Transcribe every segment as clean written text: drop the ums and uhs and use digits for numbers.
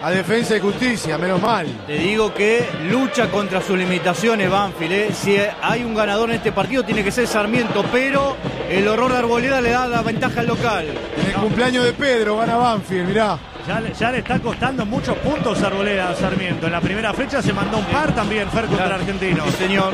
A Defensa y Justicia, menos mal. Te digo que lucha contra sus limitaciones Banfield. Si hay un ganador en este partido tiene que ser Sarmiento, pero el horror de Arboleda le da la ventaja al local. En el cumpleaños de Pedro gana Banfield, mirá. Ya le está costando muchos puntos a Arboleda a Sarmiento. En la primera fecha se mandó un par también, Fer, contra el Argentino. Sí, señor.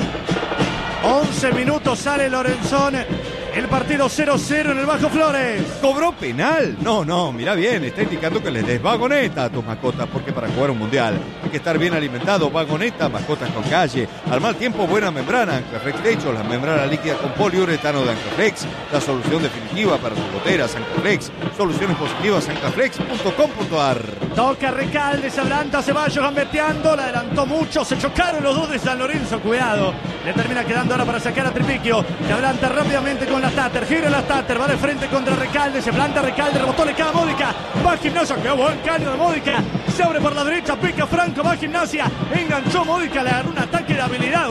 11 minutos, sale Lorenzón. El partido 0-0 en el Bajo Flores. ¿Cobró penal? No, mirá bien, está indicando que les des vagoneta a tus mascotas, porque para jugar un mundial hay que estar bien alimentado. Vagoneta, mascotas con calle. Al mal tiempo, buena membrana. Ancraflex Techo, la membrana líquida con poliuretano de Ancraflex. La solución definitiva para tus goteras, Ancraflex. Soluciones positivas, ancraflex.com.ar. Toca Recalde, se adelanta Ceballos gambeteando, la adelantó mucho, se chocaron los dos de San Lorenzo, cuidado. Le termina quedando ahora para sacar a Tripiquio, que adelanta rápidamente con la Tater, gira la Tater, va de frente contra Recalde, se planta Recalde, rebotó, le queda Módica, va a Gimnasia, qué buen caño de Módica, se abre por la derecha, pica Franco, va a Gimnasia, enganchó Módica, le agarró un ataque de habilidad,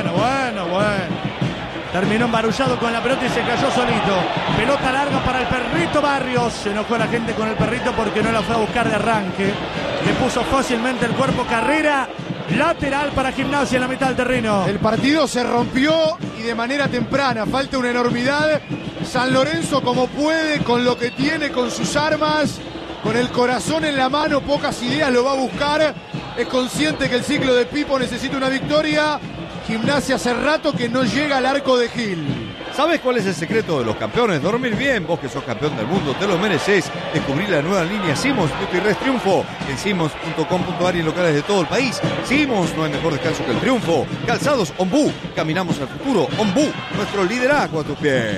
bueno. Terminó embarullado con la pelota y se cayó solito. Pelota larga para el Perrito Barrios. Se enojó la gente con el Perrito porque no la fue a buscar de arranque. Le puso fácilmente el cuerpo. Carrera lateral para Gimnasia en la mitad del terreno. El partido se rompió y de manera temprana. Falta una enormidad. San Lorenzo como puede, con lo que tiene, con sus armas, con el corazón en la mano, pocas ideas lo va a buscar. Es consciente que el ciclo de Pipo necesita una victoria. Gimnasia hace rato que no llega al arco de Gil. ¿Sabes cuál es el secreto de los campeones? Dormir bien. Vos que sos campeón del mundo, te lo mereces. Descubrí la nueva línea Simons Nutri-Rest Triunfo en simons.com.ar y en locales de todo el país. Simons, no hay mejor descanso que el triunfo. Calzados Ombú, caminamos al futuro. Ombú, nuestro liderazgo a tus pies.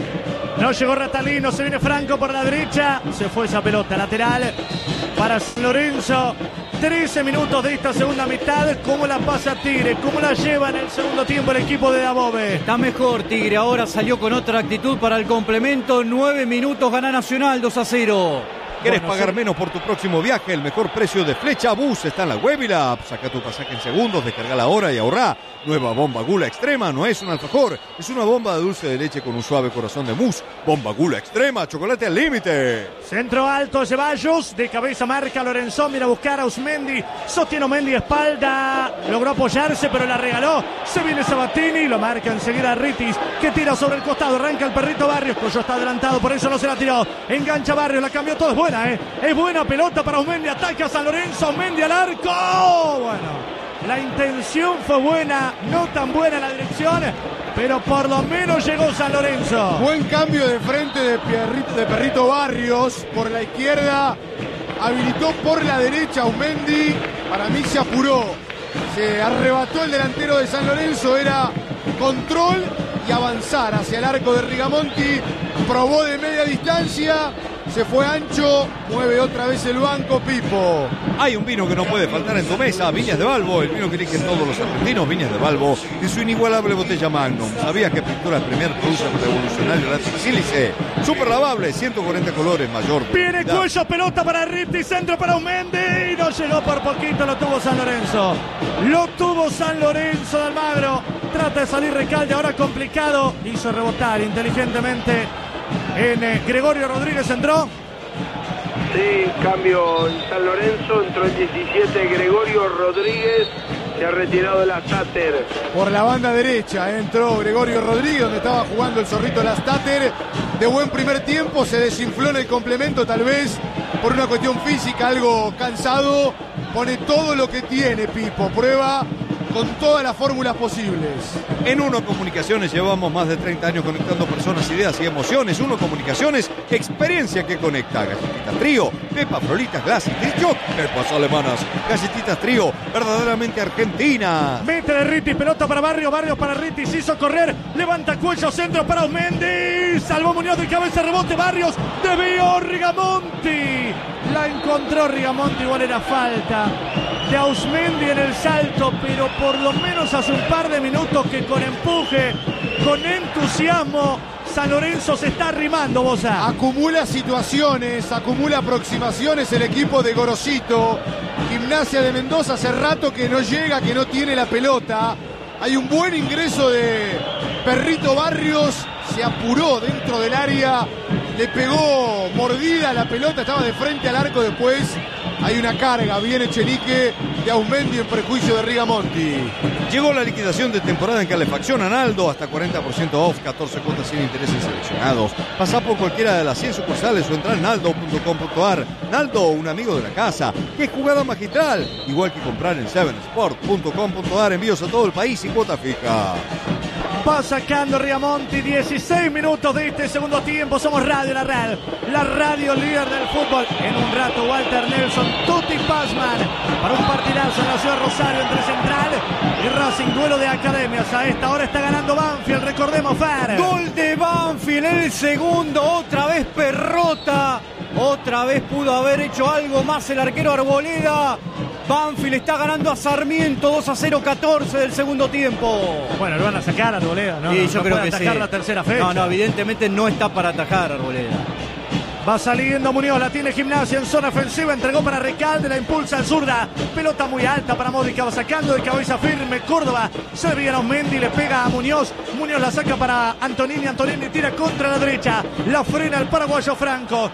No llegó Ratalino, se viene Franco por la derecha. Se fue esa pelota lateral para San Lorenzo. 13 minutos de esta segunda mitad. ¿Cómo la pasa Tigre? ¿Cómo la lleva en el segundo tiempo el equipo de Dabove? Está mejor Tigre, ahora salió con otra actitud para el complemento. 9 minutos, gana Nacional 2-0. ¿Querés pagar menos por tu próximo viaje? El mejor precio de Flecha Bus está en la web y la app. Saca tu pasaje en segundos, descarga la hora y ahorrá. Nueva bomba Gula Extrema no es un alfajor, es una bomba de dulce de leche con un suave corazón de mousse. Bomba Gula Extrema, chocolate al límite. Centro alto, Ceballos, de cabeza marca Lorenzón, mira a buscar a Usmendi, sostiene Mendy espalda, logró apoyarse pero la regaló, se viene Sabatini, lo marca enseguida Ritis, que tira sobre el costado, arranca el Perrito Barrios, Coyo está adelantado, por eso no se la tiró, engancha Barrios, la cambió todo, es buena, es buena pelota para Usmendi, ataca a San Lorenzo, Usmendi al arco, bueno. La intención fue buena, no tan buena la dirección, pero por lo menos llegó San Lorenzo. Buen cambio de frente de Perrito Barrios por la izquierda, habilitó por la derecha Usmendi, para mí se apuró, se arrebató el delantero de San Lorenzo, era control y avanzar hacia el arco de Rigamonti, probó de media distancia, se fue ancho, mueve otra vez el banco Pipo. Hay un vino que no puede faltar en tu mesa, Viñas de Balbo, el vino que eligen todos los argentinos, Viñas de Balbo, y su inigualable botella Magnum. ¿Sabías que Pintura Premier produce un revolucionario látex sílice? Super lavable, 140 colores, mayor. Viene Cuello, pelota para Ripti, centro para Usmendi, y no llegó por poquito, lo tuvo San Lorenzo. Lo tuvo San Lorenzo de Almagro, trata de salir Recalde, ahora complicado, hizo rebotar inteligentemente en Gregorio Rodríguez, entró. Sí, cambio en San Lorenzo, entró el 17 Gregorio Rodríguez, se ha retirado la Tater. Por la banda derecha entró Gregorio Rodríguez, donde estaba jugando el zorrito Lastater. De buen primer tiempo, se desinfló en el complemento, tal vez por una cuestión física, algo cansado. Pone todo lo que tiene Pipo, prueba con todas las fórmulas posibles. En Uno Comunicaciones llevamos más de 30 años conectando personas, ideas y emociones. Uno Comunicaciones, experiencia que conecta. Galletitas Trío, Pepa, Frolitas, Glass, Trichoc, Pepas alemanas. Galletitas Trío, verdaderamente argentinas. Mete de Ritis, pelota para Barrios, Barrios para Ritis, hizo correr, levanta Cuello, centro para Usmendi, salvó Muñoz de cabeza, rebote Barrios, desvió Rigamonti. La encontró Rigamonti, igual era falta de Usmendi en el salto, pero por lo menos hace un par de minutos que con empuje, con entusiasmo, San Lorenzo se está arrimando, Bosa. Acumula situaciones, acumula aproximaciones el equipo de Gorosito. Gimnasia de Mendoza hace rato que no llega, que no tiene la pelota. Hay un buen ingreso de Perrito Barrios, se apuró dentro del área, le pegó mordida a la pelota, estaba de frente al arco, después Hay una carga, viene Echenique de Aumendi en perjuicio de Rigamonti. Llegó la liquidación de temporada en calefacción a Naldo, hasta 40% off, 14 cuotas sin intereses seleccionados. Pasá por cualquiera de las 100 sucursales o entrá en naldo.com.ar. Naldo, un amigo de la casa. ¡Qué jugada magistral! Igual que comprar en 7sport.com.ar, envíos a todo el país y cuota fija. Va sacando Rigamonti, 16 minutos de este segundo tiempo. Somos Radio La Red, la radio líder del fútbol. En un rato Walter Nelson, Tutti Pazman, para un partidazo en la ciudad de Rosario entre Central y Racing, duelo de academias. A esta hora está ganando Banfield, recordemos, Fer. Gol de Banfield, el segundo, otra vez Perrota. Otra vez pudo haber hecho algo más el arquero Arboleda. Banfield está ganando a Sarmiento 2-0, 14 del segundo tiempo. Bueno, lo van a sacar a Arboleda, ¿no? Sí, yo creo que atajar sí. la tercera fecha. No, evidentemente no está para atajar Arboleda. Va saliendo Muñoz, la tiene Gimnasia en zona ofensiva, entregó para Recalde, la impulsa al zurda, pelota muy alta para Módica, va sacando de cabeza firme Córdoba, se viene Aumendi, le pega a Muñoz, Muñoz la saca para Antonini, Antonini tira contra la derecha, la frena el paraguayo Franco,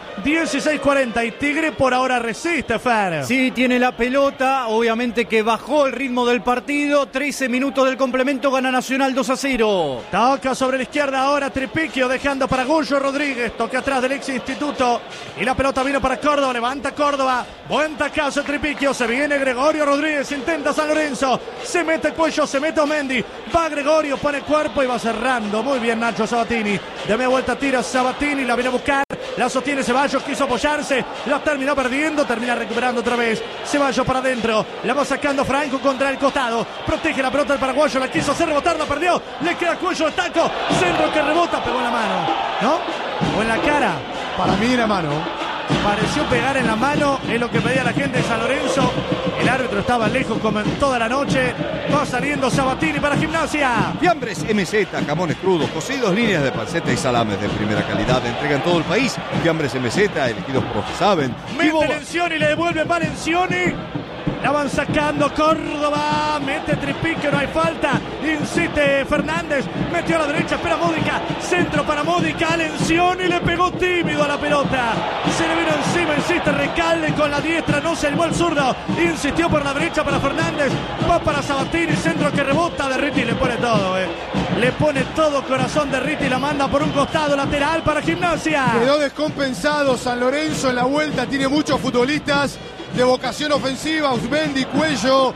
16-40 y Tigre por ahora resiste, Fer. Sí, tiene la pelota, obviamente que bajó el ritmo del partido, 13 minutos del complemento, gana Nacional 2-0. Toca sobre la izquierda ahora Tripiquio, dejando para Goyo Rodríguez, toca atrás del ex instituto. Y la pelota vino para Córdoba, levanta Córdoba, buen tacazo Tripiquio, se viene Gregorio Rodríguez, intenta San Lorenzo, se mete Cuello, se mete Aumendi, va Gregorio, pone cuerpo y va cerrando, muy bien Nacho Sabatini, de media vuelta tira Sabatini, la viene a buscar, la sostiene Ceballos, quiso apoyarse, la terminó perdiendo, termina recuperando otra vez, Ceballos para adentro, la va sacando Franco contra el costado, protege la pelota del paraguayo, la quiso hacer rebotar, la perdió, le queda Cuello de taco, centro que rebota, pegó en la mano, ¿no? O en la cara. Para mí era mano. Pareció pegar en la mano, es lo que pedía la gente de San Lorenzo. El árbitro estaba lejos como en toda la noche. Va saliendo Sabatini para Gimnasia. Fiambres MZ, jamones crudos, cocidos, líneas de panceta y salames de primera calidad. Entrega en todo el país. Fiambres MZ, elegidos por los que saben. Mete Lencioni, le devuelve Valencioni. La van sacando Córdoba, mete Tripiquio, no hay falta, insiste Fernández, metió a la derecha, espera Módica, centro para Módica, Lencioni le pegó tímido a la pelota, se le vino encima, insiste Recalde con la diestra, no se llevó el zurdo, insistió por la derecha para Fernández, va para Sabatini, centro que rebota, Derriti le pone todo, le pone todo corazón Derriti, la manda por un costado lateral para Gimnasia. Quedó descompensado San Lorenzo en la vuelta, tiene muchos futbolistas de vocación ofensiva, Aumendi, Cuello,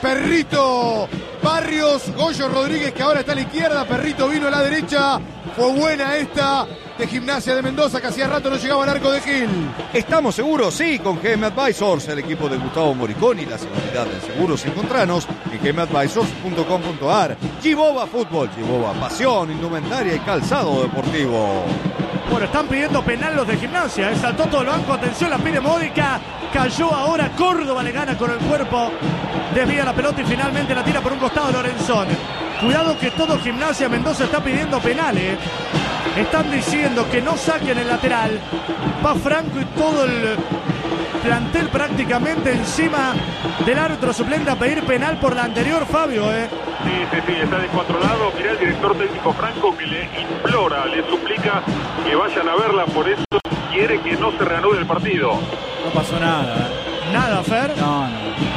Perrito, Barrios, Goyo Rodríguez que ahora está a la izquierda, Perrito vino a la derecha, fue buena esta de Gimnasia de Mendoza que hacía rato no llegaba al arco de Gil. ¿Estamos seguros? Sí, con GM Advisors, el equipo de Gustavo Moriconi, la seguridad del seguros. Encontranos en gmadvisors.com.ar. Giboba Fútbol, Giboba Pasión, indumentaria y calzado deportivo. Bueno, están pidiendo penal los de Gimnasia, saltó todo el banco, atención, la pide Módica, cayó ahora Córdoba, le gana con el cuerpo, desvía la pelota y finalmente la tira por un costado Lorenzón. Cuidado que todo Gimnasia Mendoza está pidiendo penales, están diciendo que no saquen el lateral, va Franco y todo el plantel prácticamente encima del árbitro suplente a pedir penal por la anterior, Fabio, Sí, está descontrolado. Mirá el director técnico Franco que le implora, le suplica que vayan a verla, por eso quiere que no se reanude el partido. No pasó nada. Nada, Fer. No.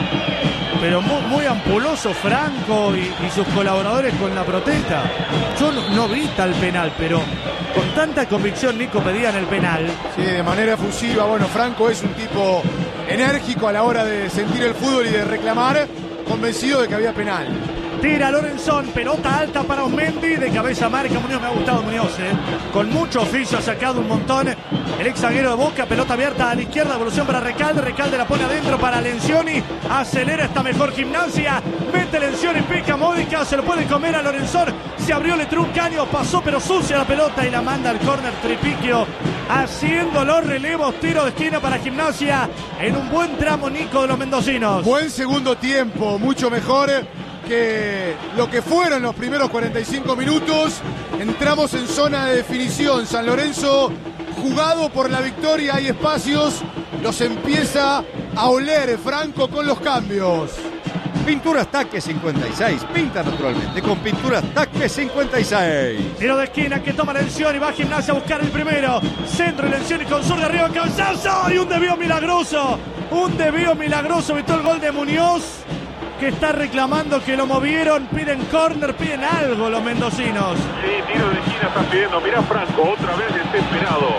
Pero muy ampuloso Franco y sus colaboradores con la protesta. Yo no vi tal penal, pero con tanta convicción Nico pedían el penal. Sí, de manera efusiva. Bueno, Franco es un tipo enérgico a la hora de sentir el fútbol y de reclamar, convencido de que había penal. Tira Lorenzón, pelota alta para Aumendi, de cabeza marca Muñoz, me ha gustado Muñoz, con mucho oficio, ha sacado un montón el ex zaguero de Boca, pelota abierta a la izquierda, evolución para Recalde, Recalde la pone adentro para Lencioni, acelera esta mejor Gimnasia, mete Lencioni, pica Módica, se lo puede comer a Lorenzón, se abrió, le true un caño, pasó pero sucia la pelota y la manda al córner Tripiquio, haciendo los relevos, tiro de esquina para Gimnasia, en un buen tramo Nico de los mendocinos. Buen segundo tiempo, mucho mejor que lo que fueron los primeros 45 minutos. Entramos en zona de definición. San Lorenzo, jugado por la victoria, hay espacios, los empieza a oler Franco con los cambios. Pinturas Taque 56, pinta naturalmente con Pinturas Taque 56. Tiro de esquina que toma Lencioni, va a Gimnasia a buscar el primero. Centro y Lencioni con sur de arriba, cabezazo y un desvío milagroso Un desvío milagroso, evitó el gol de Muñoz, que está reclamando que lo movieron, piden córner, piden algo los mendocinos. Sí, tiro de esquina están pidiendo. Mirá Franco, otra vez desesperado.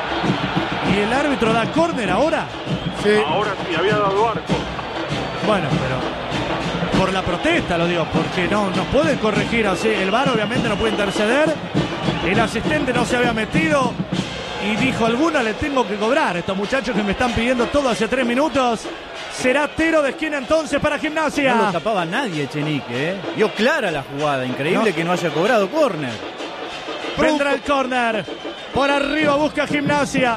¿Y el árbitro da córner ahora? Sí. Ahora sí, había dado arco. Bueno, pero por la protesta lo digo, porque no puede corregir así. El VAR obviamente no puede interceder. El asistente no se había metido y dijo: alguna le tengo que cobrar. Estos muchachos que me están pidiendo todo hace 3 minutos. Será tiro de esquina entonces para Gimnasia. No lo tapaba nadie, Echenique, ¿eh? Vio clara la jugada. Increíble que no haya cobrado córner. Vendrá el córner. Por arriba busca Gimnasia.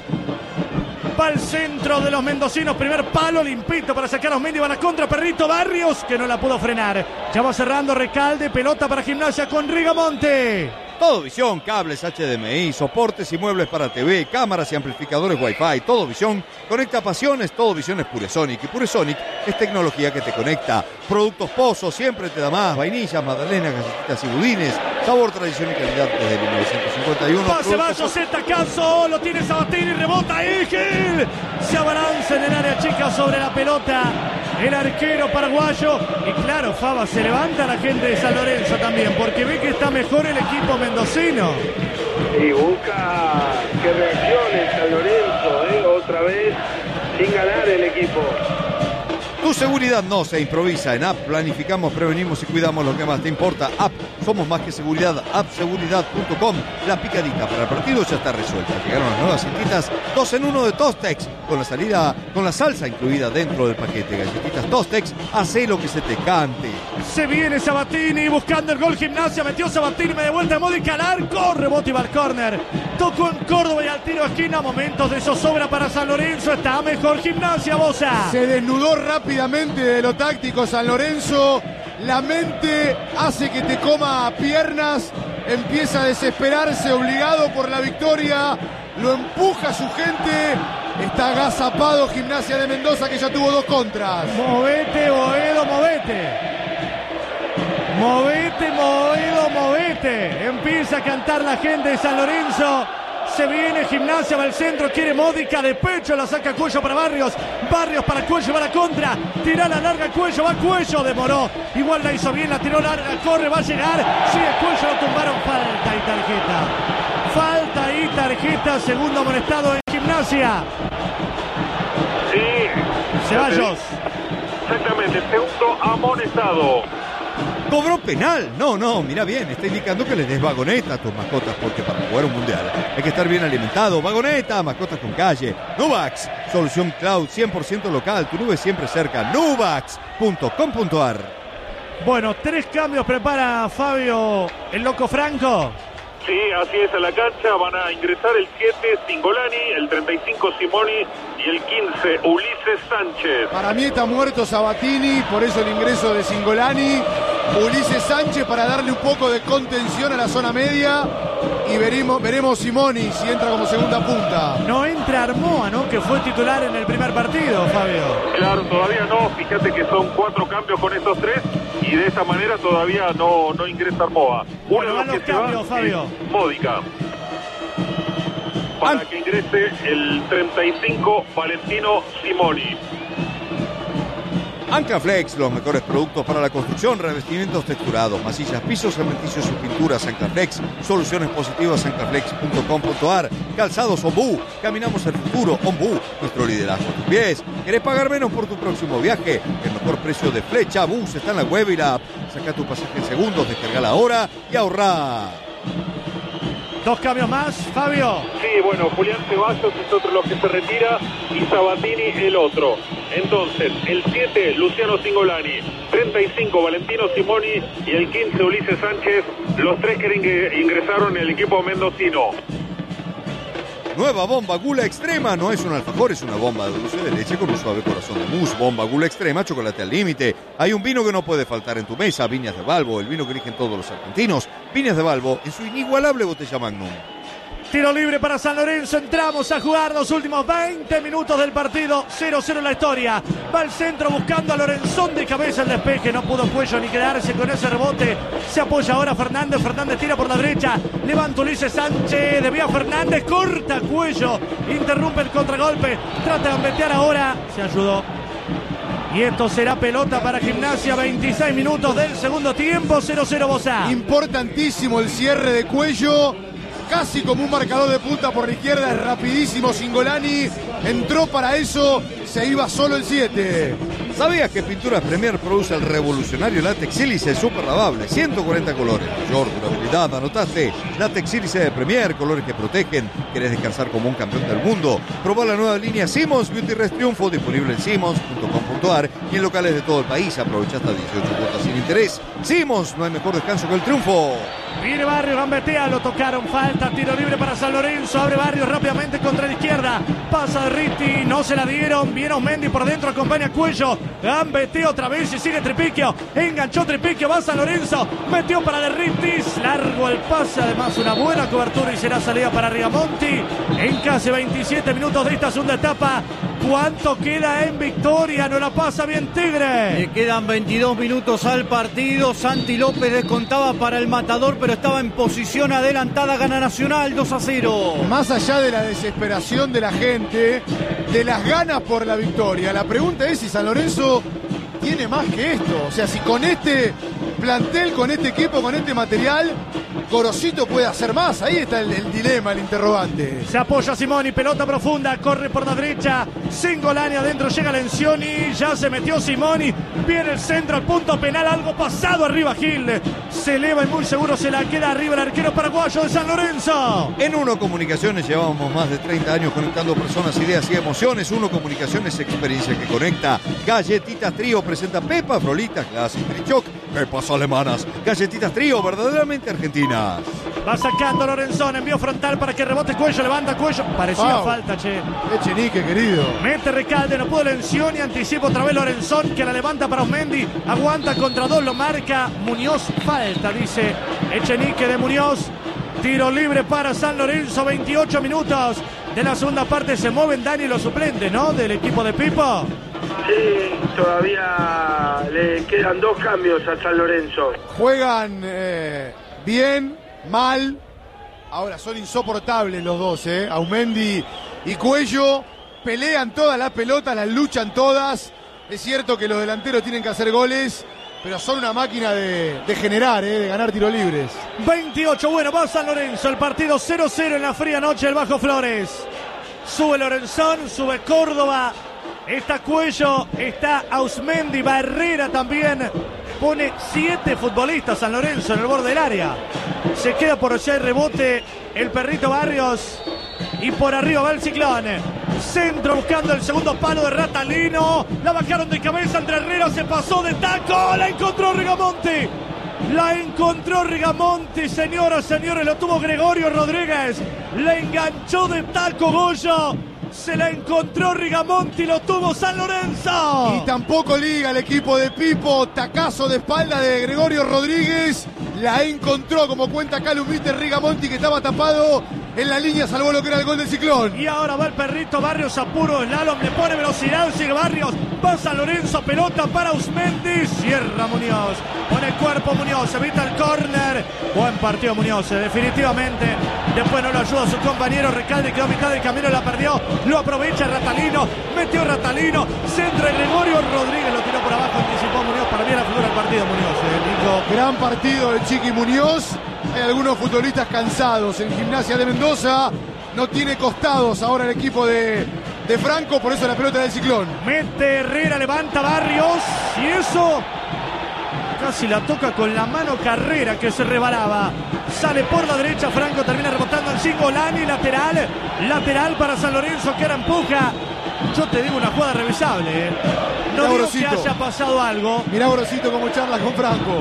Va al centro de los mendocinos. Primer palo limpito para sacar a Osmendi. Va a la contra Perrito Barrios, que no la pudo frenar. Ya va cerrando Recalde. Pelota para Gimnasia con Rigamonte. Todo Visión, cables HDMI, soportes y muebles para TV, cámaras y amplificadores Wi-Fi. Todo Visión conecta pasiones. Todo Visión es Puresonic. Y Puresonic es tecnología que te conecta. Productos Pozo, siempre te da más. Vainillas, magdalenas, galletitas y budines. Sabor, tradición y calidad desde 1951. Va Ceballos, Productos- el tacazo. Lo tiene Sabatini. Rebota Egel. Se abalanza en el área chica sobre la pelota el arquero paraguayo. Y claro, Fava, se levanta la gente de San Lorenzo también, porque ve que está mejor el equipo mendocino. Y busca que reaccione San Lorenzo, otra vez sin ganar el equipo. Tu seguridad no se improvisa. En App planificamos, prevenimos y cuidamos lo que más te importa. App, somos más que seguridad. Appseguridad.com. La picadita para el partido ya está resuelta. Llegaron las nuevas cintitas 2 en 1 de Tostex, con la salsa incluida dentro del paquete. Galletitas Tostex, hace lo que se te cante. Se viene Sabatini buscando el gol. Gimnasia, metió Sabatini, me de vuelta Módica al arco, rebote y va al córner. Tocó en Córdoba y al tiro de esquina. Momentos de zozobra para San Lorenzo. Está mejor Gimnasia, Bosa. Se desnudó rápidamente de lo táctico San Lorenzo. La mente hace que te coma piernas. Empieza a desesperarse, obligado por la victoria. Lo empuja su gente. Está agazapado Gimnasia de Mendoza, que ya tuvo 2 contras. Movete, Boedo, movete. Movete, Boedo, movete. Empieza a cantar la gente de San Lorenzo. Se viene Gimnasia, va al centro, quiere Módica de pecho, la saca Cuello para Barrios. Barrios para Cuello, va a la contra. Tira la larga Cuello, va Cuello, demoró. Igual la hizo bien, la tiró larga, corre, va a llegar. Sigue Cuello, lo tumbaron, falta y tarjeta. Falta y tarjeta, segundo amonestado en Gimnasia. Sí. Ceballos. Exactamente, el segundo amonestado. ¿Cobró penal? No, mira bien, está indicando que le des vagoneta a tus mascotas, porque para jugar un mundial hay que estar bien alimentado. Vagoneta, mascotas con calle. Nuvax, solución cloud 100% local, tu nube siempre cerca. Nuvax.com.ar. Bueno, 3 cambios prepara Fabio, el loco Franco. Sí, así es, a la cancha van a ingresar el 7 Singolani, el 35 Simoni y el 15 Ulises Sánchez. Para mí está muerto Sabatini, por eso el ingreso de Singolani. Ulises Sánchez para darle un poco de contención a la zona media. Y veremos Simoni si entra como segunda punta. No entra Armoa, ¿no? Que fue titular en el primer partido, Fabio. Claro, todavía no, fíjate que son 4 cambios con estos 3 y de esa manera todavía no ingresa Armoa. Bueno, van los cambios, Fabio. Módica. Para que ingrese el 35 Valentino Simoni. Anclaflex, los mejores productos para la construcción, revestimientos texturados, masillas, pisos, cementicios y pinturas. Anclaflex, soluciones positivas, anclaflex.com.ar. Calzados Ombú, caminamos el futuro. Ombú, nuestro liderazgo a tus pies. ¿Querés pagar menos por tu próximo viaje? El mejor precio de Flecha Bus está en la web y la app. Saca tu pasaje en segundos, descargala ahora y ahorrá. 2 cambios más, Fabio. Sí, bueno, Julián Ceballos es otro de los que se retira y Sabatini el otro. Entonces, el 7, Luciano Singolani, 35, Valentino Simoni y el 15, Ulises Sánchez, los 3 que ingresaron en el equipo mendocino. Nueva bomba Gula Extrema, no es un alfajor, es una bomba de dulce de leche con un suave corazón de mousse. Bomba Gula Extrema, chocolate al límite. Hay un vino que no puede faltar en tu mesa, Viñas de Balbo, el vino que eligen todos los argentinos. Viñas de Balbo en su inigualable botella Magnum. Tiro libre para San Lorenzo. Entramos a jugar los últimos 20 minutos del partido. 0-0 la historia. Va al centro buscando a Lorenzón de cabeza el despeje. No pudo Cuello ni quedarse con ese rebote. Se apoya ahora Fernández. Fernández tira por la derecha. Levanta Ulises Sánchez. Desvía Fernández. Corta Cuello. Interrumpe el contragolpe. Trata de gambetear ahora. Se ayudó. Y esto será pelota para Gimnasia. 26 minutos del segundo tiempo. 0-0 Bozá. Importantísimo el cierre de Cuello. Casi como un marcador de punta por la izquierda. Es rapidísimo Singolani. Entró para eso. Se iba solo el 7. ¿Sabías que Pinturas Premier produce el revolucionario látex sílice super lavable? 140 colores, mayor durabilidad, anotaste. Látex sílice de Premier, colores que protegen. ¿Querés descansar como un campeón del mundo? Probá la nueva línea Simmons Beauty Rest Triunfo, disponible en simmons.com.ar y en locales de todo el país. Aprovecha hasta 18 cuotas sin interés. Simmons, no hay mejor descanso que el triunfo. Viene Barrios, gambetea, lo tocaron, falta, tiro libre para San Lorenzo, abre Barrios rápidamente contra la izquierda, pasa de Ritti, no se la dieron, viene Osmendi por dentro, acompaña a Cuello, gambetea otra vez y sigue Tripiquio, enganchó Tripiquio, va San Lorenzo, metió para de Rittis, largo el pase, además una buena cobertura y será salida para Rigamonti, en casi 27 minutos de esta segunda etapa. ¿Cuánto queda en victoria? No la pasa bien Tigre. Le quedan 22 minutos al partido. Santi López descontaba para el Matador, pero estaba en posición adelantada. Gana Nacional 2-0. Más allá de la desesperación de la gente, de las ganas por la victoria, la pregunta es si San Lorenzo tiene más que esto. O sea, si con este plantel, con este equipo, con este material, Gorosito puede hacer más. Ahí está el dilema, el interrogante. Se apoya Simoni, pelota profunda, corre por la derecha, Singolani adentro, llega Lencioni, ya se metió Simoni, viene el centro al punto penal, algo pasado arriba Gil, se eleva y muy seguro se la queda arriba el arquero paraguayo de San Lorenzo. En Uno Comunicaciones llevamos más de 30 años conectando personas, ideas y emociones. Uno Comunicaciones, experiencia que conecta. Galletitas Trío presenta Pepa Frolita Classic Trichoc, pepas alemanas, galletitas Trío verdaderamente argentinas. Va sacando Lorenzón, envío frontal para que rebote Cuello, levanta Cuello, parecía falta, che. Echenique, querido. Mete Recalde, no pudo Lencioni, anticipa otra vez Lorenzón, que la levanta para Osmendi, aguanta contra dos, lo marca Muñoz, falta, dice Echenique de Muñoz. Tiro libre para San Lorenzo, 28 minutos de la segunda parte. Se mueven Dani los suplentes, ¿no? Del equipo de Pipo. Sí, todavía le quedan 2 cambios a San Lorenzo. Juegan bien, mal. Ahora son insoportables los dos, Aumendi y Cuello. Pelean todas las pelotas, las luchan todas. Es cierto que los delanteros tienen que hacer goles, pero son una máquina de generar, de ganar tiros libres. 28, bueno, va San Lorenzo, el partido 0-0 en la fría noche del Bajo Flores. Sube Lorenzón, sube Córdoba, está Cuello, está Ausmendi, Barrera también. Pone 7 futbolistas San Lorenzo en el borde del área. Se queda por allá el rebote el perrito Barrios. Y por arriba va el Ciclón. Centro buscando el segundo palo de Ratalino. La bajaron de cabeza entre Herrera. Se pasó de taco. La encontró Rigamonti. La encontró Rigamonti, señoras, señores. Lo tuvo Gregorio Rodríguez. La enganchó de taco Goyo. Se la encontró Rigamonti, lo tuvo San Lorenzo. Y tampoco liga el equipo de Pipo. Tacazo de espalda de Gregorio Rodríguez. La encontró, como cuenta Calumite, Rigamonti, que estaba tapado en la línea, salvó lo que era el gol del Ciclón. Y ahora va el perrito Barrios apuro, Slalom, le pone velocidad, sigue Barrios, va San Lorenzo, pelota para Ausmendi, cierra Muñoz, pone el cuerpo Muñoz, evita el córner. Buen partido Muñoz, definitivamente. Después no lo ayuda su compañero, Recalde quedó a mitad del camino, la perdió, lo aprovecha Ratalino, metió Ratalino, centro de Gregorio Rodríguez, lo tiró por abajo, anticipó Muñoz, para mí la figura del partido Muñoz, Nico. Gran partido de Chiqui Muñoz. Hay algunos futbolistas cansados en Gimnasia de Mendoza. No tiene costados ahora el equipo de Franco, por eso la pelota del Ciclón. Mete Herrera, levanta Barrios y eso casi la toca con la mano Carrera, que se rebalaba. Sale por la derecha, Franco termina rebotando en Singolani, lateral para San Lorenzo, que ahora empuja. Yo te digo una jugada revisable, No mirá, digo Gorosito, que haya pasado algo. Mirá Gorosito cómo charla con Franco.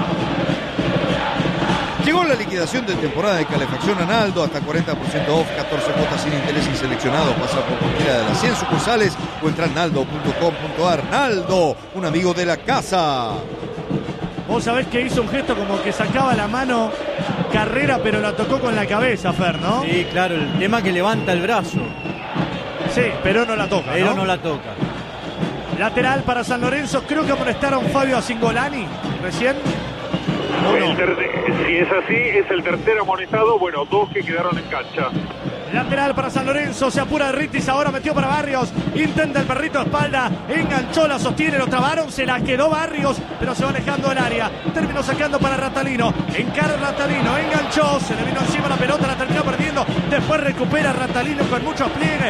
Llegó la liquidación de temporada de calefacción a Naldo, hasta 40% off, 14 cuotas sin interés y seleccionado. Pasa por cualquiera de las 100 sucursales o entra en naldo.com.ar. Naldo, un amigo de la casa. Vos sabés que hizo un gesto como que sacaba la mano Carrera, pero la tocó con la cabeza, Fer, ¿no? Sí, claro, el tema que levanta el brazo. Sí, pero no la toca, Pero ¿no? no la toca. Lateral para San Lorenzo, creo que amonestaron Fabio Singolani recién. Si es así, es el tercer amonestado. Bueno, 2 que quedaron en cancha. Lateral para San Lorenzo, se apura Ritis, ahora metió para Barrios, intenta el perrito de espalda, enganchó, la sostiene, lo trabaron, se la quedó Barrios, pero se va alejando del área, terminó sacando para Ratalino, encara Ratalino, enganchó, se le vino encima la pelota, la terminó perdiendo, después recupera Ratalino con muchos pliegues.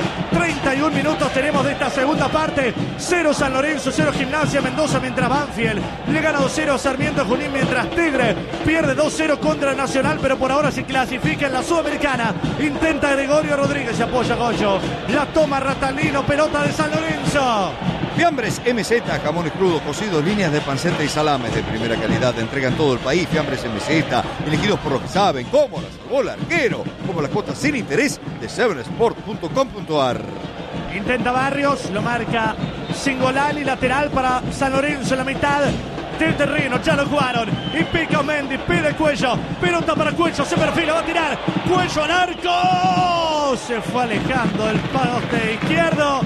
31 minutos tenemos de esta segunda parte, 0 San Lorenzo, 0 Gimnasia Mendoza, mientras Banfield le gana 2-0 a Sarmiento Junín, mientras Tigre pierde 2-0 contra el Nacional, pero por ahora se clasifica en la Sudamericana. Intenta Gregorio Rodríguez, se apoya Goyo, la toma Ratalino, pelota de San Lorenzo. Fiambres MZ, jamones crudos, cocidos, líneas de panceta y salames de primera calidad. Entrega en todo el país. Fiambres MZ, elegidos por los que saben, como la salvó el arquero, como las cuotas sin interés de 7sport.com.ar. Intenta Barrios, lo marca Singolani, lateral para San Lorenzo en la mitad del terreno, ya lo jugaron y pica Mendy, pide Cuello, pelota para Cuello, se perfila, va a tirar Cuello al arco, se fue alejando del poste izquierdo,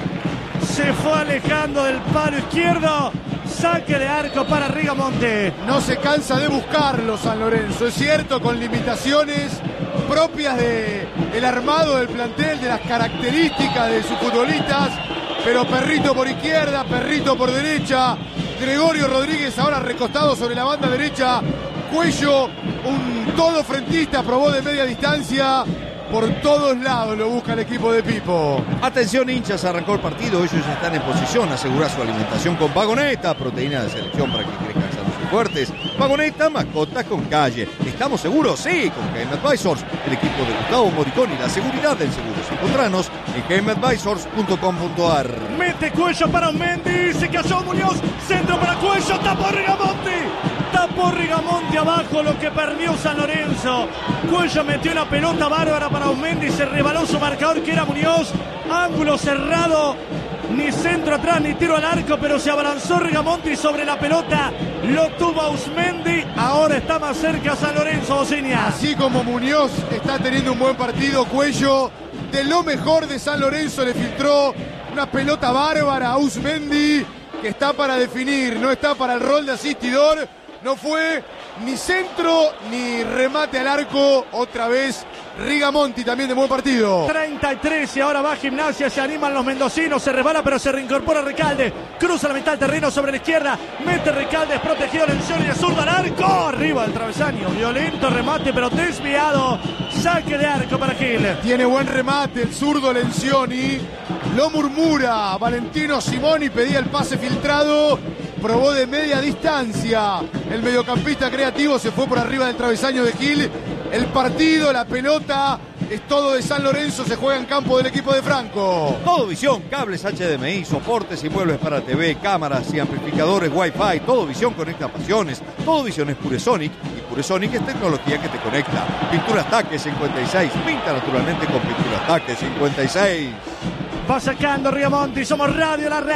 se fue alejando del palo izquierdo, saque de arco para Rigamonte. No se cansa de buscarlo San Lorenzo, es cierto, con limitaciones propias del armado del plantel, de las características de sus futbolistas, pero Perrito por izquierda, Perrito por derecha, Gregorio Rodríguez ahora recostado sobre la banda derecha, Cuello, un todo frentista, probó de media distancia, por todos lados lo busca el equipo de Pipo. Atención hinchas, arrancó el partido, ellos ya están en posición, asegura su alimentación con Vagoneta, proteína de selección para que crezcan sanos y fuertes. Vagoneta, mascotas con calle. ¿Estamos seguros? Sí, con Game Advisors, el equipo de Gustavo Moriconi, la seguridad del seguro. Encontranos en gameadvisors.com.ar. Mete Cuello para Mendy, se cayó Muñoz, centro para Cuello, tapó Rigamonti. Tapó Rigamonti abajo, lo que perdió San Lorenzo. Cuello metió una pelota bárbara para Aumendi, se rebaló su marcador que era Muñoz. Ángulo cerrado, ni centro atrás ni tiro al arco, pero se abalanzó Rigamonti sobre la pelota. Lo tuvo Ausmendi, ahora está más cerca San Lorenzo, Bocinia. Así como Muñoz está teniendo un buen partido, Cuello, de lo mejor de San Lorenzo, le filtró una pelota bárbara a Ausmendi, que está para definir, no está para el rol de asistidor. No fue ni centro ni remate al arco. Otra vez Rigamonti también de buen partido. 33 y ahora va Gimnasia, se animan los mendocinos, se resbala pero se reincorpora Recalde, cruza la mitad del terreno sobre la izquierda, mete Recalde, es protegido Lencioni de zurdo al arco, arriba del travesaño, violento remate pero desviado, saque de arco para Gil. Tiene buen remate el zurdo Lencioni, lo murmura Valentino Simoni, pedía el pase filtrado, probó de media distancia, el mediocampista creativo se fue por arriba del travesaño de Gil. El partido, la pelota, es todo de San Lorenzo, se juega en campo del equipo de Franco. Todo Visión, cables HDMI, soportes y muebles para TV, cámaras y amplificadores Wi-Fi. Todo Visión conecta pasiones. Todo Visión es Puresonic y Puresonic es tecnología que te conecta. Pinturas Taque 56, pinta naturalmente con Pinturas Taque 56. Va sacando Rigamonti, somos la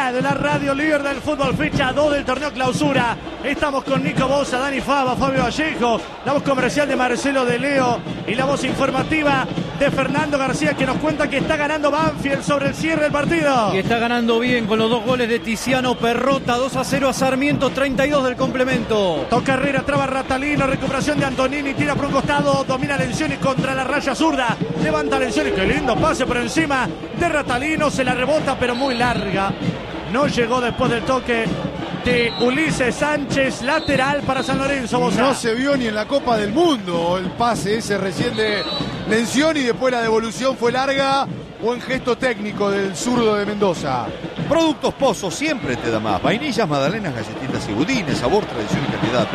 radio líder del fútbol, fecha 2 del torneo clausura. Estamos con Nico Bosa, Dani Fava, Fabio Vallejo, la voz comercial de Marcelo de Leo y la voz informativa de Fernando García, que nos cuenta que está ganando Banfield sobre el cierre del partido. Y está ganando bien con los 2 goles de Tiziano Perrota, 2-0 a Sarmiento, 32 del complemento. Toca Herrera, traba Ratalino, recuperación de Antonini, tira por un costado, domina Lencioni contra la raya zurda, levanta Lencioni, qué lindo pase por encima de Ratalino, se la rebota pero muy larga, no llegó después del toque de Ulises Sánchez, lateral para San Lorenzo. Bosa. No se vio ni en la Copa del Mundo el pase ese recién de Lencioni, y después la devolución fue larga. Buen gesto técnico del zurdo de Mendoza. Productos Pozo siempre te da más. Vainillas, magdalenas, galletitas y budines. Sabor, tradición y calidad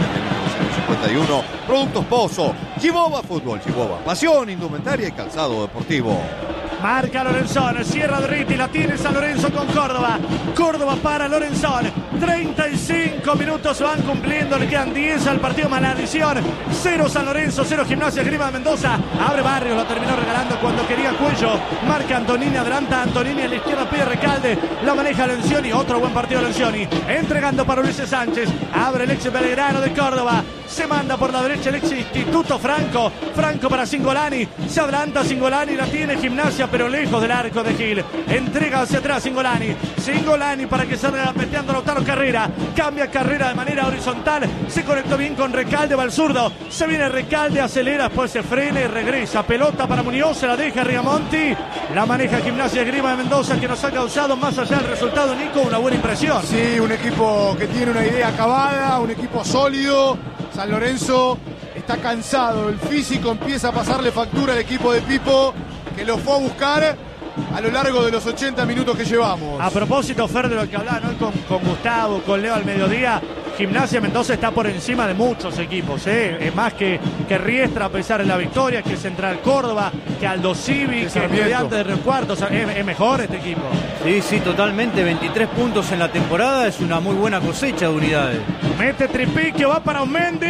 desde 1951. Productos Pozo. Chiboba Fútbol, Chiboba. Pasión, indumentaria y calzado deportivo. Marca Lorenzón, cierra Dritti, la tiene San Lorenzo con Córdoba. Córdoba para Lorenzón, 35 5 minutos van cumpliendo, le quedan 10 al partido más la adición. 0 San Lorenzo, 0 Gimnasia Esgrima de Mendoza. Abre Barrios, lo terminó regalando cuando quería Cuello. Marca Antonini, adelanta Antonini, a la izquierda pide Recalde, la maneja Lencioni, otro buen partido Lencioni. Entregando para Ulises Sánchez, abre el ex Belgrano de Córdoba. Se manda por la derecha el ex Instituto Franco. Franco para Cingolani. Se adelanta Cingolani, la tiene Gimnasia, pero lejos del arco de Gil. Entrega hacia atrás Cingolani. Cingolani para que salga metiendo Lautaro Carrera. Cambia Carrera de manera horizontal. Se conectó bien con Recalde, va al zurdo. Se viene Recalde, acelera, después se frena y regresa. Pelota para Muñoz, se la deja Rigamonti. La maneja Gimnasia Esgrima de Mendoza, que nos ha causado, más allá del resultado, Nico, una buena impresión. Sí, un equipo que tiene una idea acabada, un equipo sólido. San Lorenzo está cansado, el físico empieza a pasarle factura al equipo de Pipo, que lo fue a buscar a lo largo de los 80 minutos que llevamos. A propósito, Fer, de lo que hablaba, ¿no? con Gustavo, con Leo al mediodía, Gimnasia Mendoza está por encima de muchos equipos, es más que Riestra a pesar de la victoria, que Central Córdoba, que Aldo Civi, que Estudiantes de Río Cuarto, o sea, es mejor este equipo. Sí, totalmente, 23 puntos en la temporada, es una muy buena cosecha de unidades. Mete Tripiquio, va para Aumendi,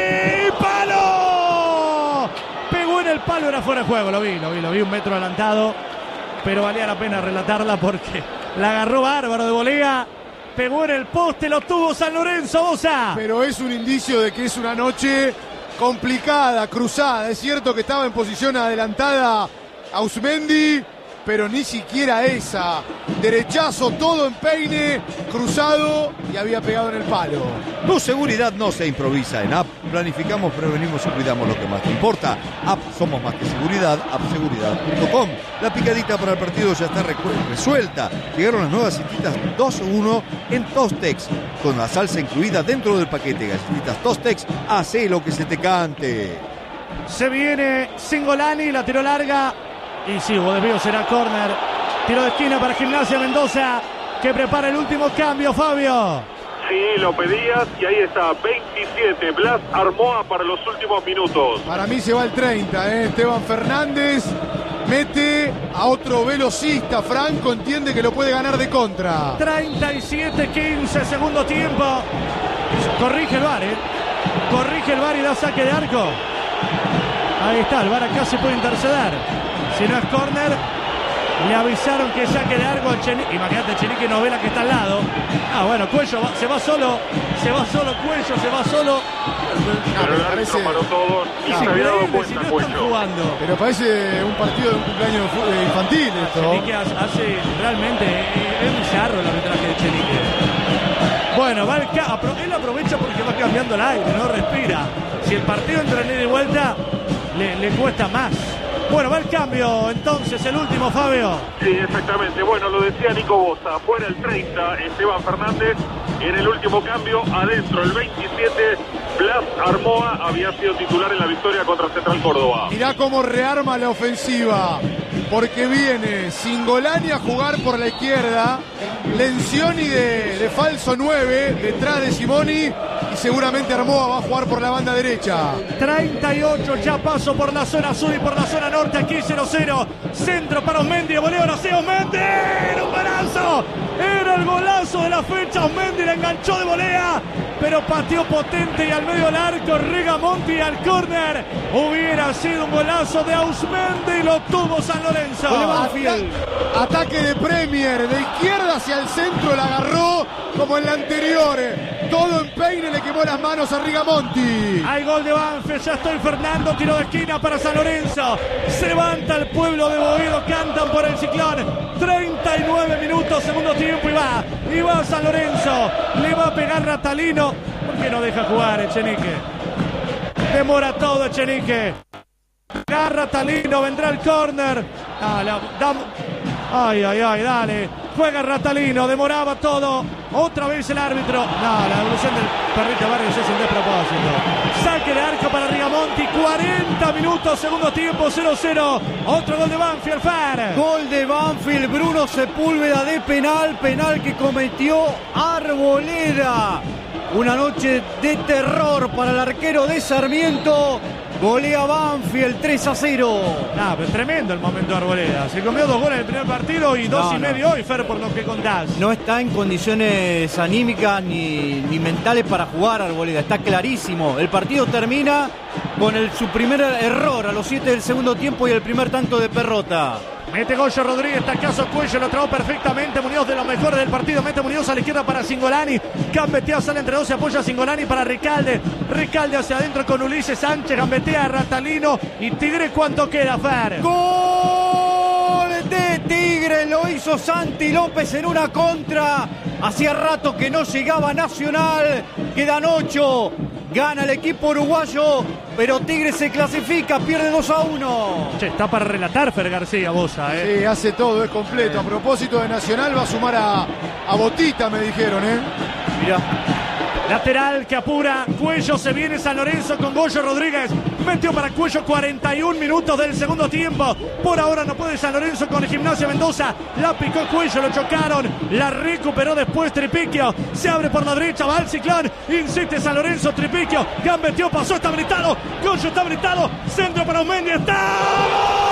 ¡palo! Pegó en el palo, era fuera de juego, lo vi un metro adelantado, pero valía la pena relatarla porque la agarró bárbaro de volea. Pegó en el poste, lo tuvo San Lorenzo, Bosa. Pero es un indicio de que es una noche complicada, cruzada. Es cierto que estaba en posición adelantada Ausmendi, pero ni siquiera esa. Derechazo, todo en peine, cruzado y había pegado en el palo. Tu seguridad no se improvisa. En App planificamos, prevenimos y cuidamos lo que más te importa. App somos más que seguridad, appseguridad.com. La picadita para el partido ya está resuelta. Llegaron las nuevas galletitas 2-1 en Tostex, con la salsa incluida dentro del paquete. Galletitas Tostex, hace lo que se te cante. Se viene Cingolani, la tiró larga. Y sí, hubo desvío, será córner. Tiro de esquina para Gimnasia Mendoza, que prepara el último cambio, Fabio. Sí, lo pedías y ahí está, 27, Blas Armoa para los últimos minutos. Para mí se va el 30, Esteban Fernández mete a otro velocista, Franco entiende que lo puede ganar de contra. 37-15, segundo tiempo. Corrige el VAR, y da saque de arco. Ahí está, el VAR acá se puede interceder. Si no es córner, le avisaron que saque de arco al Chenique. Imagínate, el Chenique no ve la que está al lado. Bueno, Cuello se va solo Cuello, se va solo. Pero el árbitro paró todo y se había dado cuenta, si no Cuello. están jugando. Pero parece un partido de un cumpleaños infantil esto. Chenique hace realmente, es bizarro el arbitraje de Chenique. Bueno, él aprovecha porque va cambiando el aire, no respira. Si el partido entra en ida y vuelta, le cuesta más. Bueno, va el cambio, entonces, el último, Fabio. Sí, exactamente. Bueno, lo decía Nico Bosa. Fuera el 30, Esteban Fernández. En el último cambio, adentro el 27, Blas Armoa había sido titular en la victoria contra Central Córdoba. Mirá cómo rearma la ofensiva, porque viene Cingolani a jugar por la izquierda, Lencioni de falso 9, detrás de Simoni, y seguramente Armoa va a jugar por la banda derecha. 38, ya paso por la zona sur y por la zona norte, aquí 0-0. Centro para Osmendi, voleo ahora sí, Osmendi, era un golazo. Era el golazo de la fecha, Osmendi le enganchó de volea, pero pateó potente y al medio del arco, Rigamonti al córner. Hubiera sido un golazo de Ausmendi y lo tuvo San Lorenzo. Ataque de Premier, de izquierda hacia el centro, la agarró como en la anterior. Todo en peine, le quemó las manos a Rigamonti. Hay gol de Banfield, ya estoy Fernando, tiro de esquina para San Lorenzo. Se levanta el pueblo de Boedo, cantan por el Ciclón. 39 minutos, segundo tiempo y va San Lorenzo. Le va a pegar Ratalino. ¿Por qué no deja jugar Echenique? Demora todo Echenique. Agarra Ratalino, vendrá el córner. Ay, dale. Juega Ratalino, demoraba todo. Otra vez el árbitro. No, la devolución del perrito Barrios es un despropósito. Saque de arco para Rigamonti. 40 minutos, segundo tiempo, 0-0. Otro gol de Banfield, Fer. Gol de Banfield, Bruno Sepúlveda de penal que cometió Arboleda. Una noche de terror para el arquero de Sarmiento. Golea Banfield 3-0. Pero tremendo el momento de Arboleda. Se comió 2 goles en el primer partido y 2 y medio hoy, Fer, por lo que contás. No está en condiciones anímicas ni mentales para jugar Arboleda. Está clarísimo. El partido termina con su primer error a los 7 del segundo tiempo y el primer tanto de Perrota. Mete Goyo Rodríguez, tacazo Cuello, lo trabó perfectamente. Muñoz de los mejores del partido. Mete Muñoz a la izquierda para Cingolani. Gambetea, sale entre dos, se apoya Cingolani para Recalde. Recalde hacia adentro con Ulises Sánchez. Gambetea a Ratalino. Y Tigre, ¿cuánto queda, Fer? ¡Gol de Tigre! Lo hizo Santi López en una contra. Hacía rato que no llegaba Nacional. Quedan 8. Gana el equipo uruguayo, pero Tigre se clasifica, pierde 2-1. Che, está para relatar Fer García Bosa, ¿eh? Sí, hace todo, es completo. A propósito de Nacional, va a sumar a Botita, me dijeron, ¿eh? Mirá. Lateral que apura Cuello, se viene San Lorenzo con Goyo Rodríguez. Metió para Cuello 41 minutos del segundo tiempo. Por ahora no puede San Lorenzo con el Gimnasia Mendoza. La picó Cuello, lo chocaron. La recuperó después Tripiquio. Se abre por la derecha, va el Ciclón. Insiste San Lorenzo, Tripiquio. Gambeteó, pasó, está habilitado. Goyo está habilitado. Centro para Aumendi, ¡está!